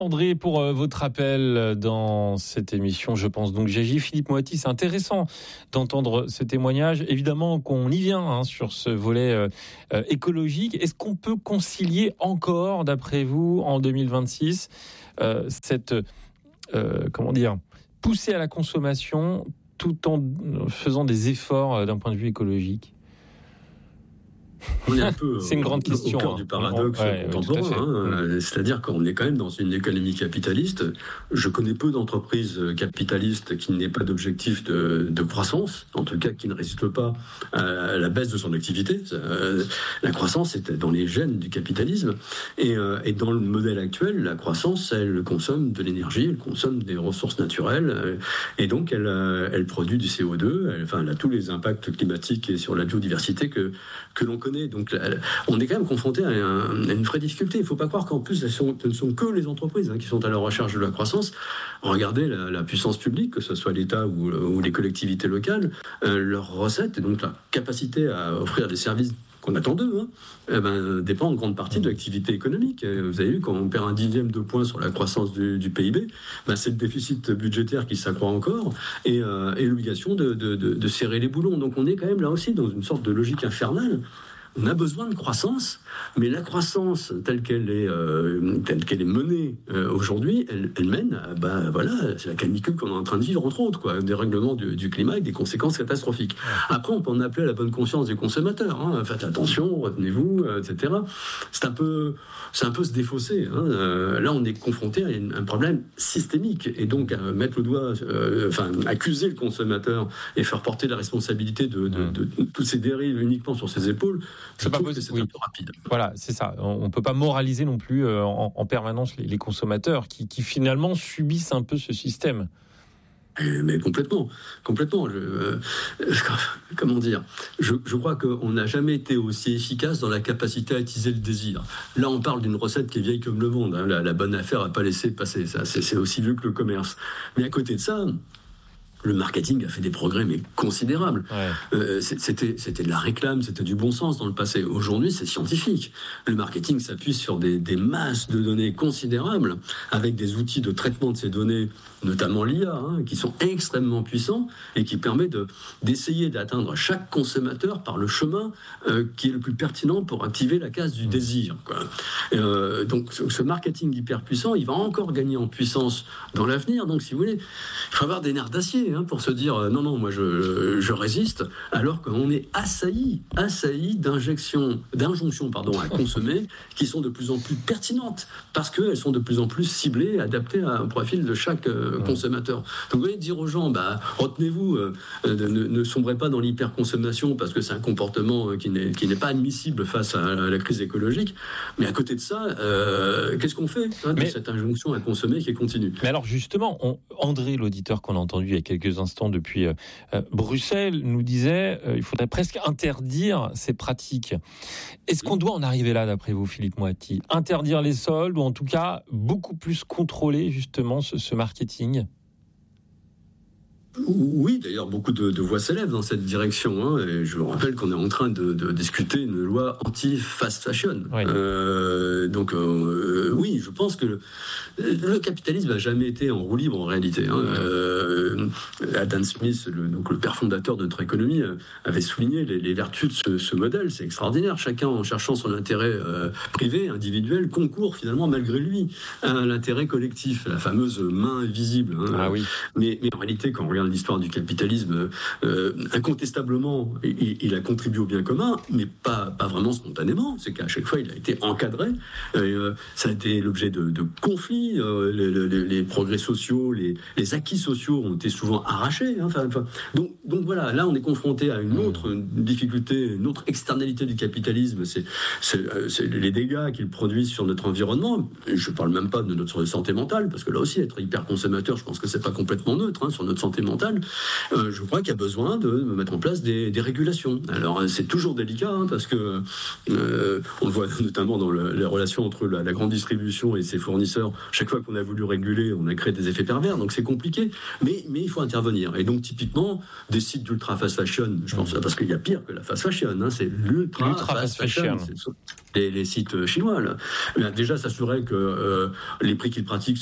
André, pour votre appel dans cette émission, je pense donc j'agis. Philippe Moati, c'est intéressant d'entendre ce témoignage. Évidemment qu'on y vient sur ce volet écologique. Est-ce qu'on peut concilier encore, d'après vous, en 2026, cette poussée à la consommation tout en faisant des efforts d'un point de vue écologique ? On est un peu c'est une grande question, au cœur du paradoxe contemporain. C'est-à-dire qu'on est quand même dans une économie capitaliste. Je connais peu d'entreprises capitalistes qui n'aient pas d'objectif de croissance, en tout cas qui ne résistent pas à la baisse de son activité. La croissance est dans les gènes du capitalisme. Et dans le modèle actuel, la croissance, elle consomme de l'énergie, elle consomme des ressources naturelles, et donc elle produit du CO2, elle a tous les impacts climatiques et sur la biodiversité que l'on connaît. Donc on est quand même confronté à une vraie difficulté. Il ne faut pas croire qu'en plus ce ne sont que les entreprises qui sont à la recherche de la croissance. Regardez la puissance publique, que ce soit l'État ou les collectivités locales, leurs recettes et donc la capacité à offrir des services qu'on attend d'eux, dépend en grande partie de l'activité économique. Vous avez vu, quand on perd un 10e de point sur la croissance du PIB, c'est le déficit budgétaire qui s'accroît encore et l'obligation de serrer les boulons. Donc on est quand même là aussi dans une sorte de logique infernale. On a besoin de croissance, mais la croissance telle qu'elle est menée aujourd'hui, elle mène à, c'est la canicule qu'on est en train de vivre, entre autres, des règlements du climat avec des conséquences catastrophiques. Après, on peut en appeler à la bonne conscience des consommateurs. Faites attention, retenez-vous, etc. C'est un peu se défausser. Là, on est confronté à un problème systémique, et donc mettre le doigt, accuser le consommateur et faire porter la responsabilité de toutes ces dérives uniquement sur ses épaules. C'est pas possible. C'est un peu rapide. Voilà, c'est ça. On ne peut pas moraliser non plus en permanence les consommateurs qui finalement subissent un peu ce système. Mais complètement. Comment dire ? Je crois qu'on n'a jamais été aussi efficace dans la capacité à attiser le désir. Là, on parle d'une recette qui est vieille comme le monde. La bonne affaire à pas laisser passer. Ça, c'est aussi vieux que le commerce. Mais à côté de ça, le marketing a fait des progrès mais considérables. C'était de la réclame, c'était du bon sens dans le passé. Aujourd'hui, c'est scientifique. Le marketing s'appuie sur des masses de données considérables, avec des outils de traitement de ces données, notamment l'IA, qui sont extrêmement puissants et qui permet d'essayer d'atteindre chaque consommateur par le chemin qui est le plus pertinent pour activer la case du désir. Donc ce marketing hyper puissant, il va encore gagner en puissance dans l'avenir. Donc si vous voulez, il faut avoir des nerfs d'acier pour se dire non, moi je résiste, alors qu'on est assailli d'injonctions à consommer qui sont de plus en plus pertinentes parce qu'elles sont de plus en plus ciblées, adaptées au profil de chaque consommateur. Donc vous voyez, dire aux gens, retenez-vous, ne sombrez pas dans l'hyperconsommation parce que c'est un comportement qui n'est pas admissible face à la crise écologique. Mais à côté de ça, qu'est-ce qu'on fait de cette injonction à consommer qui continue ? Mais alors justement, André, l'auditeur qu'on a entendu il y a quelques instants depuis Bruxelles, nous disait il faudrait presque interdire ces pratiques. Est-ce qu'on doit en arriver là, d'après vous, Philippe Moati ? Interdire les soldes, ou en tout cas beaucoup plus contrôler justement ce marketing ? Oui, d'ailleurs, beaucoup de voix s'élèvent dans cette direction. Et je vous rappelle qu'on est en train de discuter une loi anti-fast fashion. Oui. Oui, je pense que le capitalisme n'a jamais été en roue libre, en réalité. Adam Smith, le père fondateur de notre économie, avait souligné les vertus de ce modèle. C'est extraordinaire. Chacun, en cherchant son intérêt privé, individuel, concourt finalement, malgré lui, à l'intérêt collectif, la fameuse main invisible. Oui. Mais en réalité, quand on regarde l'histoire du capitalisme, incontestablement, il a contribué au bien commun, mais pas vraiment spontanément. C'est qu'à chaque fois, il a été encadré. Ça a été l'objet de conflits. Les progrès sociaux, les acquis sociaux ont été souvent arrachés. Donc voilà, là, on est confronté à une autre difficulté, une autre externalité du capitalisme. C'est les dégâts qu'il produit sur notre environnement. Et je ne parle même pas de notre santé mentale, parce que là aussi, être hyper consommateur, je pense que c'est pas complètement neutre sur notre santé mentale. environnementale, je crois qu'il y a besoin de mettre en place des régulations. Alors c'est toujours délicat parce que on le voit notamment dans les relations entre la grande distribution et ses fournisseurs. Chaque fois qu'on a voulu réguler, on a créé des effets pervers, donc c'est compliqué, mais il faut intervenir. Et donc typiquement des sites d'ultra fast fashion, je pense, parce qu'il y a pire que la fast fashion, c'est l'ultra fast fashion. Les sites chinois là. Déjà s'assurer que les prix qu'ils pratiquent